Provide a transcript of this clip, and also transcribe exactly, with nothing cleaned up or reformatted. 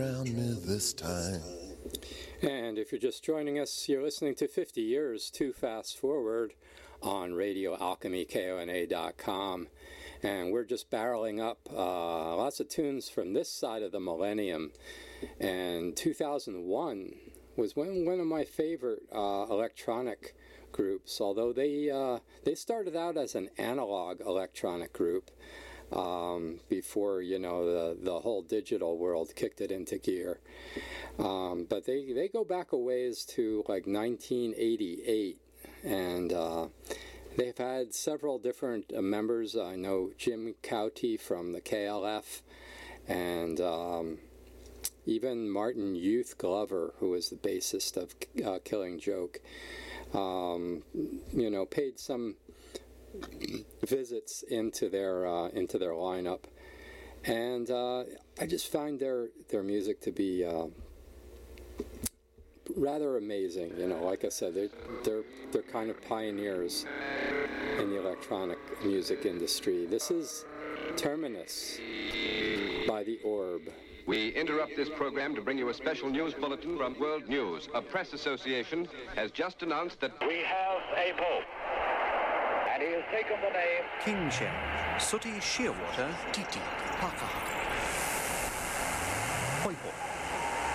Around me this time. And if you're just joining us, you're listening to fifty years Too Fast Forward on Radio Alchemy, K O N A dot com. And we're just barreling up uh, lots of tunes from this side of the millennium. And two thousand one was one, one of my favorite uh, electronic groups, although they, uh, they started out as an analog electronic group. Um, before, you know, the, the whole digital world kicked it into gear. Um, but they, they go back a ways to like nineteen eighty-eight, and uh, they've had several different uh, members. I know Jim Cauty from the K L F, and um, even Martin Youth Glover, who was the bassist of uh, Killing Joke, um, you know, paid some visits into their uh, into their lineup, and uh, I just find their their music to be uh, rather amazing. You know, like I said, they're they're they're kind of pioneers in the electronic music industry. This is Terminus by The Orb. We interrupt this program to bring you a special news bulletin from World News. A press association has just announced that we have a pope. And he has taken the name King Shem, Sooty Shearwater, Titi, Paka, Poipo.